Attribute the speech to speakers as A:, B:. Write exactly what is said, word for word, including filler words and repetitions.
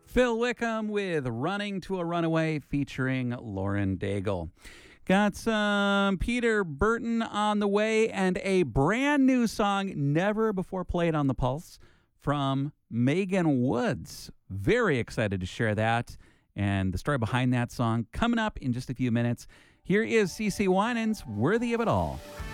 A: Phil Wickham with Running to a Runaway featuring Lauren Daigle. Got some Peter Burton on the way and a brand new song never before played on the Pulse from Megan Woods. Very excited to share that and the story behind that song coming up in just a few minutes. Here is CeCe Winans, Worthy of It All.